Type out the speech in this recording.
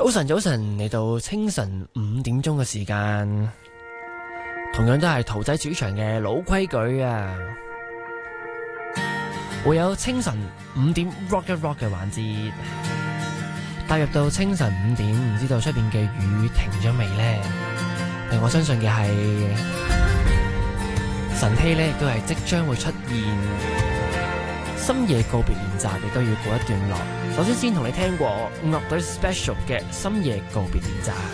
早晨，早晨，嚟到清晨5點鐘嘅時間，同樣都係屠仔主場嘅老規矩啊！會有清晨5點 rock 一 rock 嘅環節，踏入到清晨5點，唔知道出邊嘅雨停咗未呢？但我相信嘅係晨曦呢，亦都係即將會出現。深夜告別練習亦都要過一段落，首先同你聽過樂隊 Special 嘅深夜告別練習。